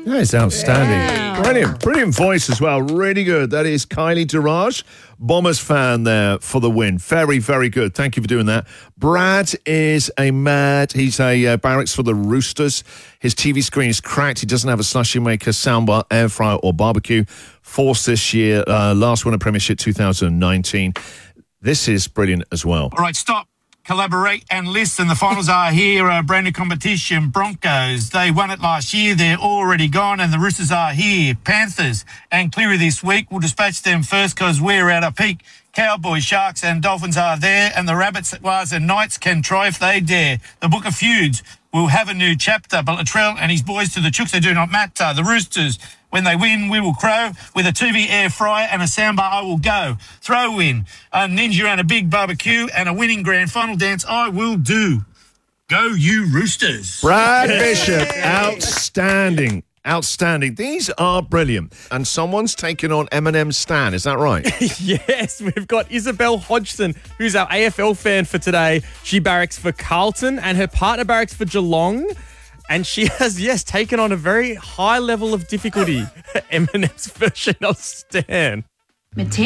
That is outstanding. Brilliant voice as well. Really good. That is Kylie Durage, Bombers fan there for the win. Very, very good. Thank you for doing that. Brad is he's a barracks for the Roosters. His TV screen is cracked. He doesn't have a slushy maker, soundbar, air fryer or barbecue. Force this year, last winner premiership 2019. This is brilliant as well. All right, stop. Collaborate and listen. The finals are here. Brand new competition. Broncos, they won it last year. They're already gone, and the Roosters are here. Panthers and Cleary this week. We'll dispatch them first because we're at our peak. Cowboys, Sharks and Dolphins are there, and the Rabbits, Wars and Knights can try if they dare. The Book of Feuds will have a new chapter, but Latrell and his boys to the Chooks, they do not matter. The Roosters, when they win, we will crow. With a TV air fryer and a soundbar, I will go. Throw in a ninja and a big barbecue and a winning grand final dance, I will do. Go you Roosters. Brad Bishop, outstanding. Outstanding. These are brilliant. And someone's taken on Eminem's Stan, is that right? Yes, we've got Isabel Hodgson, who's our AFL fan for today. She barracks for Carlton and her partner barracks for Geelong. And she has, taken on a very high level of difficulty. Eminem's version of Stan.